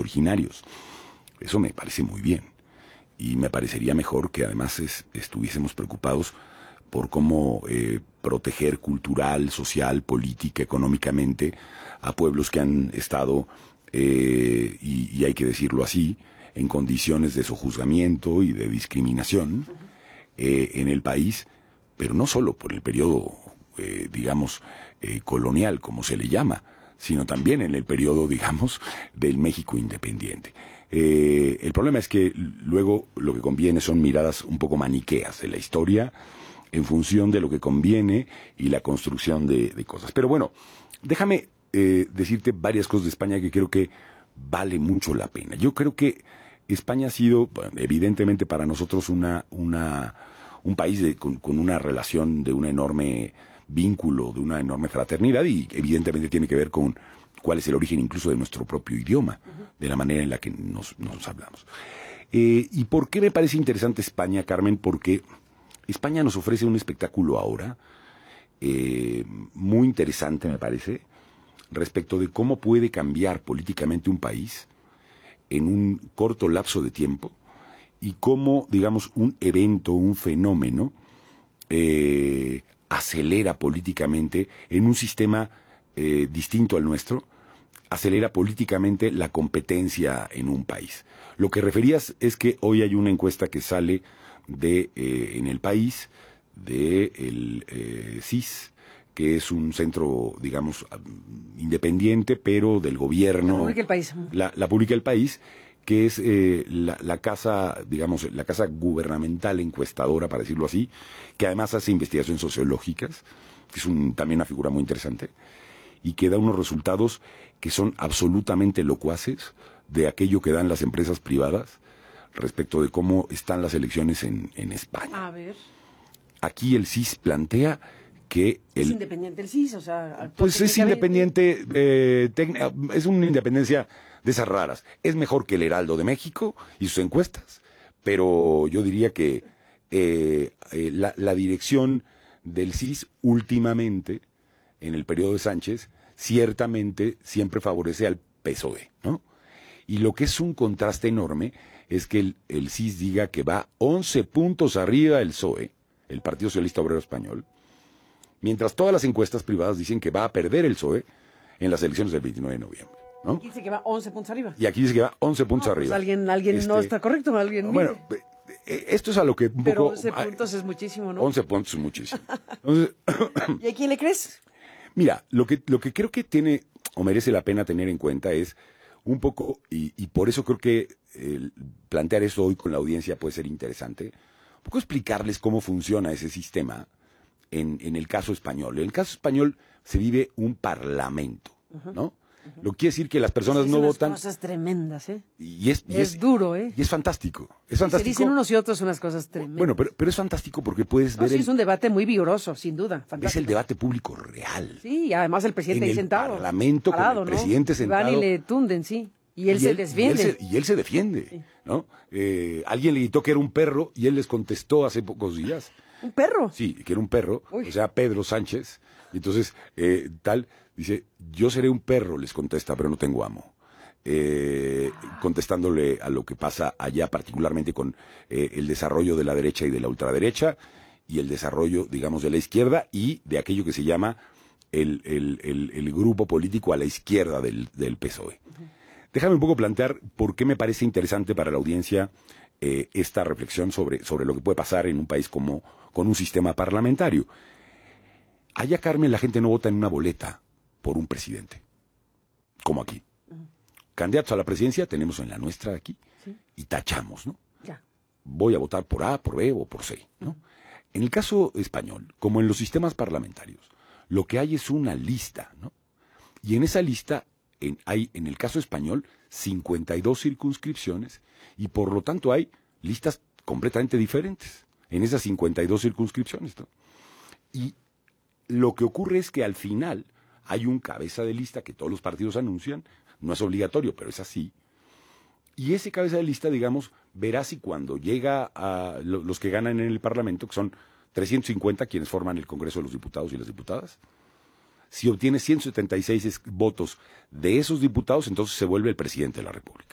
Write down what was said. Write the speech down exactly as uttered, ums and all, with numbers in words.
originarios. Eso me parece muy bien. Y me parecería mejor que además es, estuviésemos preocupados por cómo eh, proteger cultural, social, política, económicamente a pueblos que han estado, eh, y, y hay que decirlo así, en condiciones de sojuzgamiento y de discriminación eh, en el país, pero no solo por el periodo, eh, digamos, eh, colonial, como se le llama, sino también en el periodo, digamos, del México independiente. Eh, el problema es que luego lo que conviene son miradas un poco maniqueas de la historia en función de lo que conviene y la construcción de, de cosas. Pero bueno, déjame eh, decirte varias cosas de España que creo que vale mucho la pena. Yo creo que España ha sido, bueno, evidentemente para nosotros, una, una, un país de, con, con una relación de un enorme vínculo, de una enorme fraternidad, y evidentemente tiene que ver con cuál es el origen incluso de nuestro propio idioma, uh-huh. de la manera en la que nos, nos hablamos. Eh, ¿Y por qué me parece interesante España, Carmen? Porque España nos ofrece un espectáculo ahora eh, muy interesante, me parece, respecto de cómo puede cambiar políticamente un país en un corto lapso de tiempo y cómo, digamos, un evento, un fenómeno, eh, acelera políticamente en un sistema eh, distinto al nuestro, acelera políticamente la competencia en un país. Lo que referías es que hoy hay una encuesta que sale de eh, en el país de el eh, C I S, que es un centro, digamos, independiente, pero del gobierno. La publica el país. La, la publica el país, que es eh, la, la casa, digamos, la casa gubernamental encuestadora, para decirlo así, que además hace investigaciones sociológicas, que es un, también una figura muy interesante, y que da unos resultados que son absolutamente locuaces de aquello que dan las empresas privadas respecto de cómo están las elecciones en, en España. A ver. Aquí el C I S plantea que el, es independiente el C I S, o sea... Pues es independiente, eh, es una independencia de esas raras. Es mejor que el Heraldo de México y sus encuestas, pero yo diría que eh, eh, la, la dirección del C I S últimamente, en el periodo de Sánchez, ciertamente siempre favorece al P S O E, ¿no? Y lo que es un contraste enorme es que el, el C I S diga que va once puntos arriba del P S O E, el Partido Socialista Obrero Español, mientras todas las encuestas privadas dicen que va a perder el P S O E en las elecciones del veintinueve de noviembre, ¿no? Aquí dice que va once puntos arriba. Y aquí dice que va once puntos no, arriba. Pues alguien alguien este, no está correcto, alguien Bueno, mire. Esto es a lo que un Pero poco... once puntos es muchísimo, ¿no? once puntos es muchísimo. Entonces, ¿y a quién le crees? Mira, lo que, lo que creo que tiene o merece la pena tener en cuenta es un poco, y, y por eso creo que eh, plantear eso hoy con la audiencia puede ser interesante, un poco explicarles cómo funciona ese sistema en, en el caso español. En el caso español se vive un parlamento, uh-huh. ¿no? Uh-huh. Lo que quiere decir que las personas pues no unas votan. Cosas tremendas, ¿eh? Y es, y es, es duro, ¿eh? Y es fantástico. Es fantástico. Se dicen unos y otros unas cosas tremendas. Bueno, pero, pero es fantástico porque puedes no, ver. Sí, el, es un debate muy vigoroso, sin duda. Fantástico. Es el debate público real. Sí, y además el presidente en ahí el sentado. Parlamento parado, con el presidente ¿no? sentado. Van y le tunden, sí. Y él y se él, defiende. Y él se, y él se defiende, sí. ¿no? Eh, alguien le gritó que era un perro y él les contestó hace pocos días. ¿Un perro? Sí, que era un perro, Uy. o sea, Pedro Sánchez. Entonces, eh, tal, dice, yo seré un perro, les contesta, pero no tengo amo. Eh, contestándole a lo que pasa allá, particularmente con eh, el desarrollo de la derecha y de la ultraderecha, y el desarrollo, digamos, de la izquierda y de aquello que se llama el, el, el, el grupo político a la izquierda del, del P S O E. Uh-huh. Déjame un poco plantear por qué me parece interesante para la audiencia eh, esta reflexión sobre, sobre lo que puede pasar en un país como con un sistema parlamentario. Allá, Carmen, la gente no vota en una boleta por un presidente, como aquí. Uh-huh. Candidatos a la presidencia tenemos en la nuestra aquí, ¿sí? Y tachamos, ¿no? Ya. Voy a votar por A, por B o por C, ¿no? Uh-huh. En el caso español, como en los sistemas parlamentarios, lo que hay es una lista, ¿no? Y en esa lista en, hay, en el caso español, cincuenta y dos circunscripciones y por lo tanto hay listas completamente diferentes en esas cincuenta y dos circunscripciones, ¿no? Y lo que ocurre es que al final hay un cabeza de lista que todos los partidos anuncian, no es obligatorio, pero es así. Y ese cabeza de lista, digamos, verá si cuando llega a los que ganan en el Parlamento, que son trescientos cincuenta quienes forman el Congreso de los Diputados y las Diputadas, si obtiene ciento setenta y seis votos de esos diputados, entonces se vuelve el presidente de la República.